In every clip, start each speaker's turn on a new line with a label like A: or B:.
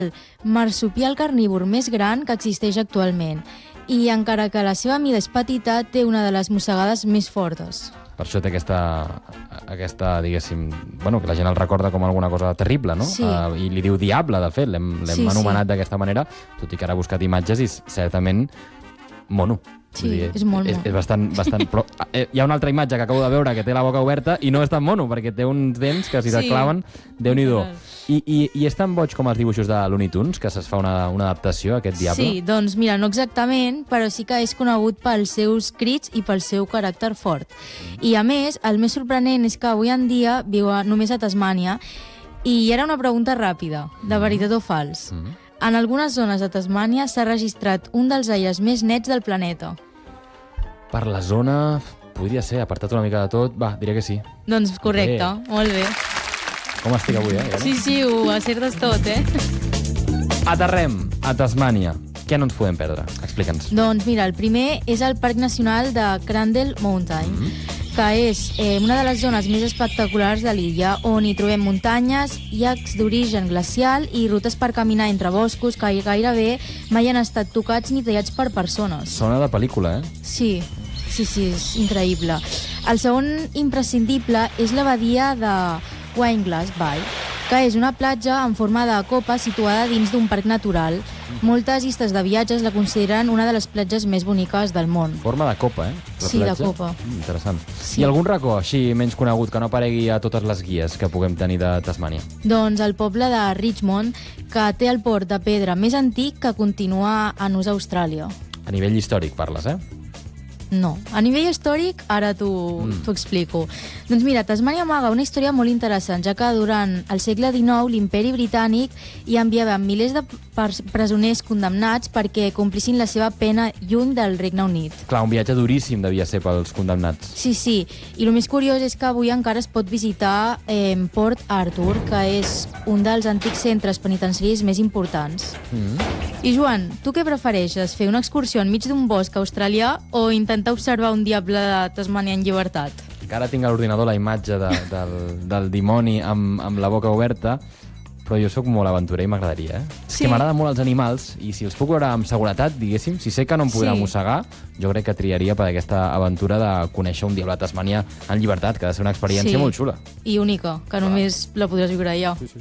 A: marsupial carnívor més gran que existeix actualment. I encara que la seva mida és petita, té una de les mossegades més fortes.
B: Per això té aquesta diguéssim, que la gent el recorda com alguna cosa terrible, no?
A: Sí.
B: I li diu diable, de fet, l'hem anomenat d'aquesta manera, tot i que ara ha buscat imatges i certament mono.
A: Sí, és molt mono.
B: És bastant... Però hi ha una altra imatge que acabo de veure que té la boca oberta i no és tan mono, perquè té uns dents que si s'aclaven, Déu-n'hi-do. I és tan boig com els dibuixos de Looney Tunes, que se'ls fa una adaptació, aquest diable?
A: Sí, doncs mira, no exactament, però sí que és conegut pels seus crits i pel seu caràcter fort. I a més, el més sorprenent és que avui en dia viu només a Tasmània, i era una pregunta ràpida, de veritat o fals. En algunes zones de Tasmània s'ha registrat un dels aires més nets del planeta.
B: Per la zona, podria ser, apartat una mica de tot, diré que sí.
A: Doncs correcte, molt bé.
B: Com estic avui,
A: Sí, ho acertes tot,
B: Aterrem a Tasmània. Què no ens podem perdre? Explica'ns.
A: Doncs mira, el primer és el Parc Nacional de Crandall Mountain, que és una de les zones més espectaculars de l'illa, on hi trobem muntanyes, llacs d'origen glacial i rutes per caminar entre boscos que gairebé mai han estat tocats ni tallats per persones.
B: Sona de pel·lícula,
A: Sí, és increïble. El segon imprescindible és la badia de Wineglass Bay, que és una platja en forma de copa situada dins d'un parc natural. Moltes llistes de viatges la consideren una de les platges més boniques del món.
B: Forma de copa,
A: Sí, de copa.
B: Interessant.
A: Sí.
B: I algun racó així menys conegut que no aparegui a totes les guies que puguem tenir de Tasmània?
A: Doncs el poble de Richmond, que té el port de pedra més antic que continua en ús a Austràlia.
B: A nivell històric parles,
A: No. A nivell històric, ara t'ho explico. Doncs mira, Tasmània amaga una història molt interessant, ja que durant el segle XIX l'imperi britànic hi enviava milers de presoners condemnats perquè complissin la seva pena lluny del Regne Unit.
B: Clar, un viatge duríssim devia ser pels condemnats.
A: Sí. I el més curiós és que avui encara es pot visitar Port Arthur, que és un dels antics centres penitenciaris més importants. I Joan, tu què prefereixes? Fer una excursió enmig d'un bosc australià o intentar observar un diable de Tasmània en llibertat?
B: Encara tinc a l'ordinador la imatge del dimoni amb la boca oberta, però jo sóc molt aventurer i m'agradaria, És que m'agraden molt els animals i si els puc veure amb seguretat, diguéssim, si sé que no em podrà mossegar, jo crec que triaria per aquesta aventura de conèixer un diable de Tasmània en llibertat, que ha de ser una experiència molt xula.
A: I única, que només la podràs viure allà.
B: Sí.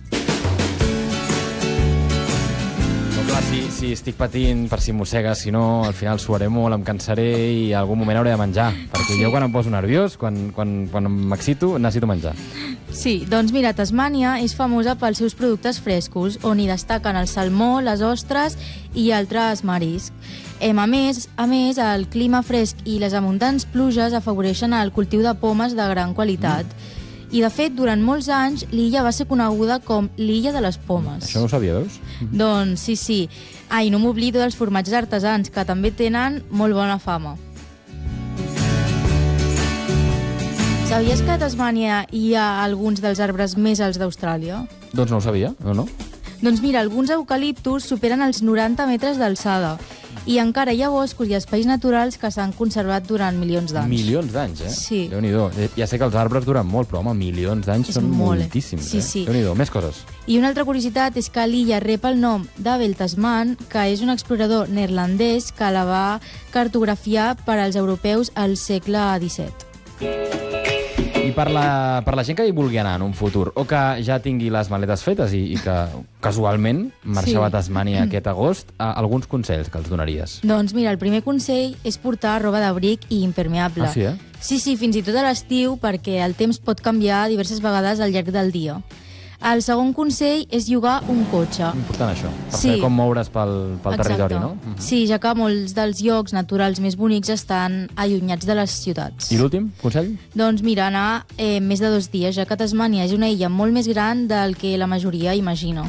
B: Clar, si estic patint per si mossegues, si no, al final suaré molt, em cansaré i algun moment hauré de menjar. Perquè jo quan em poso nerviós, quan m'excito, necessito menjar.
A: Sí, doncs mira, Tasmània és famosa pels seus productes frescos, on hi destaquen el salmó, les ostres i altres mariscs. A més, el clima fresc i les abundants pluges afavoreixen el cultiu de pomes de gran qualitat. I, de fet, durant molts anys, l'illa va ser coneguda com l'illa de les pomes.
B: Això no ho sabia, veus?
A: Doncs sí. I no m'oblido dels formatges artesans, que també tenen molt bona fama. Sabies que a Tasmània hi ha alguns dels arbres més alts d'Austràlia?
B: Doncs no ho sabia, no?
A: Doncs mira, alguns eucaliptus superen els 90 metres d'alçada i encara hi ha boscos i espais naturals que s'han conservat durant milions d'anys.
B: Milions d'anys,
A: Sí.
B: Déu-n'hi-do. Ja sé que els arbres duren molt, però, home, milions d'anys són moltíssims,
A: Sí.
B: Déu-n'hi-do. Més coses.
A: I una altra curiositat és que l'illa rep el nom d'Abel Tasman, que és un explorador neerlandès que la va cartografiar per als europeus al segle XVII.
B: I per la gent que hi vulgui anar en un futur, o que ja tingui les maletes fetes i que casualment marxava a Tasmània aquest agost, alguns consells que els donaries?
A: Doncs mira, el primer consell és portar roba d'abric i impermeable.
B: Ah, sí,
A: Sí, fins i tot a l'estiu, perquè el temps pot canviar diverses vegades al llarg del dia. El segon consell és llogar un cotxe.
B: Important, això, per saber com moure's pel territori, no?
A: Sí, ja que molts dels llocs naturals més bonics estan allunyats de les ciutats.
B: I l'últim consell?
A: Doncs mira, anar més de 2 dies, ja que Tasmània és una illa molt més gran del que la majoria imagina.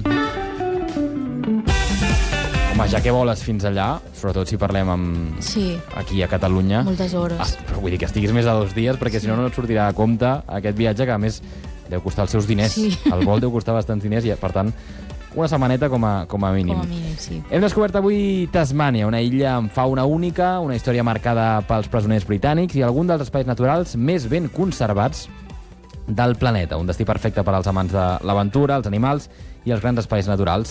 B: Home, ja que voles fins allà, sobretot si parlem aquí a Catalunya...
A: Moltes hores.
B: Però vull dir que estiguis més de 2 dies, perquè si no et sortirà a compte aquest viatge, que a més deu costar els seus diners.
A: Sí.
B: El vol deu costar bastants diners i, per tant, una setmaneta com a mínim.
A: Com a mínim, sí.
B: Hem descobert avui Tasmània, una illa amb fauna única, una història marcada pels presoners britànics i algun dels espais naturals més ben conservats del planeta. Un destí perfecte per als amants de l'aventura, els animals i els grans espais naturals.